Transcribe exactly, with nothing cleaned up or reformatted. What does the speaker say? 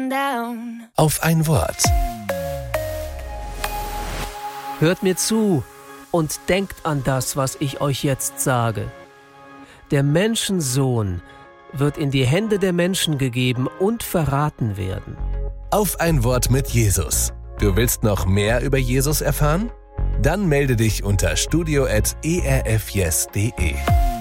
down. Auf ein Wort. Hört mir zu und denkt an das, was ich euch jetzt sage. Der Menschensohn wird in die Hände der Menschen gegeben und verraten werden. Auf ein Wort mit Jesus. Du willst noch mehr über Jesus erfahren? Dann melde dich unter studio at e r f yes punkt de.